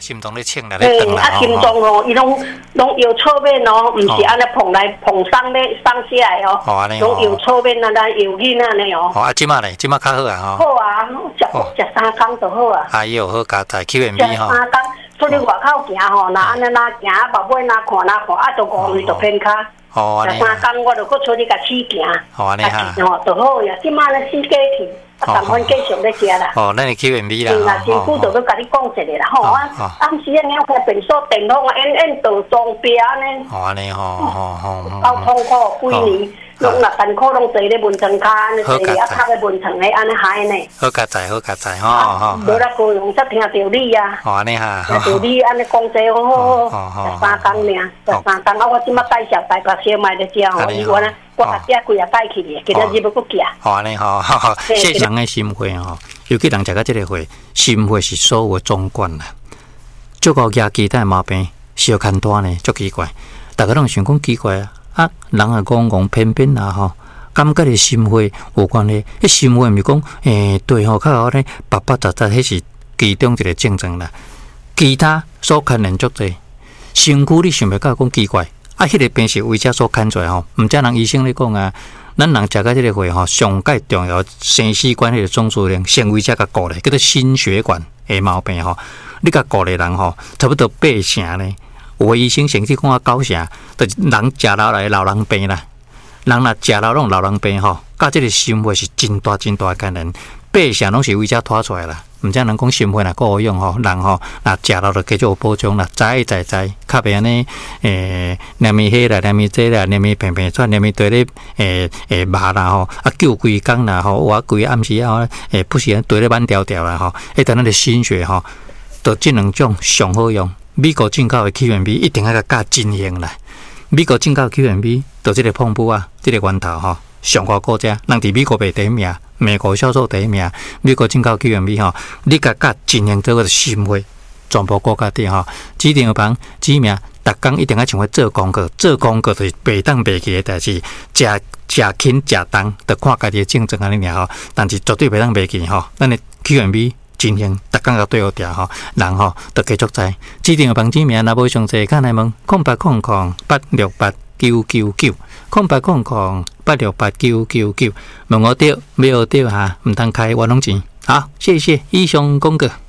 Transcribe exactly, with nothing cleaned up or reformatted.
心中咧请来咧等啦。 啊，心中哦，伊拢拢摇错面哦，毋是安尼捧来捧上咧上下来哦。 哦，安尼拢摇错面啊，咱摇囡安尼哦。 哦，啊，即马咧，即马较好啊吼。 好啊，食食三工就好啊。 啊，伊有好加在 Q and B 吼。 食三工，出去外口行吼，若安尼若行，目尾若看若看，啊，就五岁就偏卡。 哦，安尼。 食三工，我就搁出去甲试行。 哦，安尼哈。 哦，就好呀，即马咧四家去。啊，逐款继续咧食啦。 哦，咱是 Q and B 啦。 是啦，辛苦就要甲你讲一个啦，吼啊！暗时啊，两块便所电筒啊，演演到装备安尼。 哦，安尼吼吼吼。 够痛苦，几年拢若艰苦拢坐咧文床骹，安尼坐咧啊，靠咧文床咧，安尼害呢。 好加载，好加载，吼吼。 无啦，高雄则听着你啊。 哦，安尼哈。 听着你安尼讲这好好好，十三工尔，十三工啊！我即马介绍台北小卖咧食吼，伊我呢。我把这几啊带去咧，今仔日要搁寄。 好安尼吼，谢谢人的心血吼，尤其人食到这个血，心血是所有的总管啦。足够牙期待毛病，小看大呢，足奇怪。大家拢想讲奇怪啊，啊，人啊讲讲偏偏啊吼，感觉的心血有关系。迄心血毋是讲诶，对吼，较好咧，白白杂杂，迄是其中一个症状啦。其他所牵连足济，身躯你想袂到讲奇怪。啊，迄个病是为遮所牵出来吼，毋则人医生咧讲啊，咱人食到即个血吼，上界重要生死管迄个总数量，先为遮甲顾咧，叫做心血管的毛病吼。你甲顾咧人吼，差不多八成咧。有个医生甚至讲啊九成，就是人食老来老人病啦。人若食老拢老人病吼，甲即个心血是真大真大牵连，八成拢是为遮拖出来啦。毋则人讲心血若够好用吼，人吼若食老就继续有补充啦，知会知知，较袂安尼诶，黏咪迄啦，黏咪这啦，黏咪平平喘，黏咪对咧诶诶麻啦吼，啊救规工啦吼，我规暗时啊诶不是对咧慢条条啦吼，迄等咱的心血吼，就即两种上好用。美国进口的 Q and B 一定要甲加真型啦，美国进口 Q and B 就即个碰布啊，即、這个源头吼，上高国家，人伫美国卖第一名。美国销售第一名，美国进口 Q and B 吼，你甲甲真型做个心血，全部国家底吼，指定房指名，逐工一定要像我做功课，做功课就是白当白去的代志，食食轻食重，就看家己的症状安尼尔吼，但是绝对白当白去吼，咱的 Q and B 真型，逐工甲对好调吼，人吼就继续知，指定房指名，若无详细，看来问空八空空八六八。九九九，空八空空八六八九九九，问我对，没有对哈，唔通开我拢钱。好，谢谢以上公告。